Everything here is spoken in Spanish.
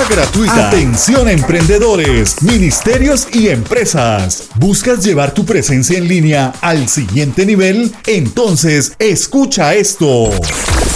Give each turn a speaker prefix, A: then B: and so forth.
A: gratuita. Atención emprendedores, ministerios y empresas. ¿Buscas llevar tu presencia en línea al siguiente nivel? Entonces, escucha esto.